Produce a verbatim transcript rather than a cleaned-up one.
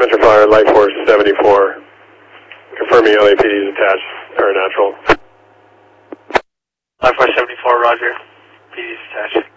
Metro Flyer, Life Force seventy-four. Confirming L A P D is attached, paranatural. Life Force seventy-four, roger. P D is attached.